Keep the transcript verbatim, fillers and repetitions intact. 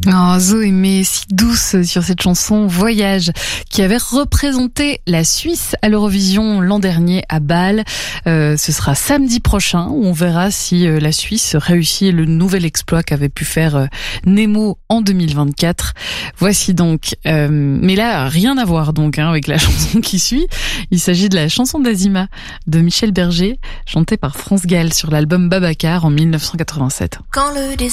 Oh, Zoé mais si douce sur cette chanson Voyage qui avait représenté la Suisse à l'Eurovision l'an dernier à Bâle. Euh, ce sera samedi prochain où on verra si euh, la Suisse réussit le nouvel exploit qu'avait pu faire euh, Nemo en deux mille vingt-quatre. Voici donc, euh, mais là rien à voir donc hein, avec la chanson qui suit. Il s'agit de la chanson d'Azima de Michel Berger, chantée par France Gall sur l'album Babacar en mille neuf cent quatre-vingt-sept. Quand le désert